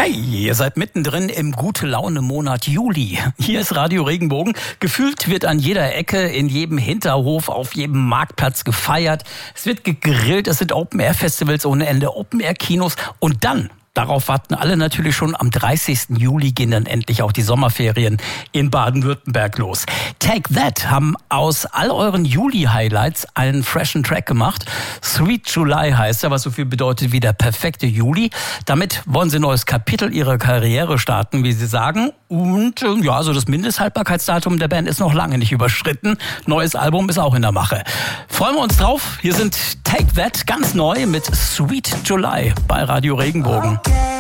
Hey, ihr seid mittendrin im Gute-Laune-Monat Juli. Hier ist Radio Regenbogen. Gefühlt wird an jeder Ecke, in jedem Hinterhof, auf jedem Marktplatz gefeiert. Es wird gegrillt, es sind Open-Air-Festivals ohne Ende, Open-Air-Kinos und dann... Darauf warten alle natürlich schon. Am 30. Juli gehen dann endlich auch die Sommerferien in Baden-Württemberg los. Take That haben aus all euren Juli-Highlights einen freshen Track gemacht. Sweet July heißt er, was so viel bedeutet wie der perfekte Juli. Damit wollen sie ein neues Kapitel ihrer Karriere starten, wie sie sagen. Und ja, also das Mindesthaltbarkeitsdatum der Band ist noch lange nicht überschritten. Neues Album ist auch in der Mache. Freuen wir uns drauf. Hier sind Take That ganz neu mit Sweet July bei Radio Regenbogen. Okay.